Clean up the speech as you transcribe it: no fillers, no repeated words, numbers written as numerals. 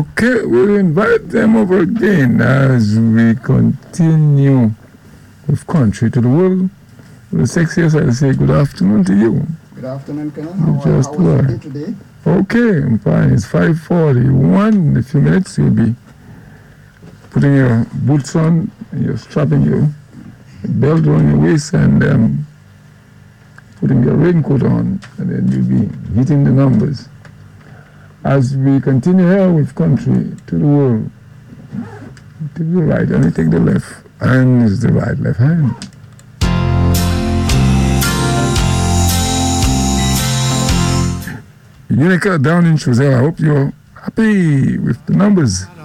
Okay, we'll invite them over again as we continue with Country to the World. With the sexiest, I'll say good afternoon to you. Good afternoon, Colonel. You just how was were. your day today? Okay, I'm fine. It's 5:41. In a few minutes, you'll be putting your boots on, and you're strapping your belt around your waist, and putting your raincoat on, and then you'll be hitting the numbers. As we continue here with Country to the World, take the right and we take the left, and it's the right, left hand. Unica down in Choiseul, I hope you're happy with the numbers.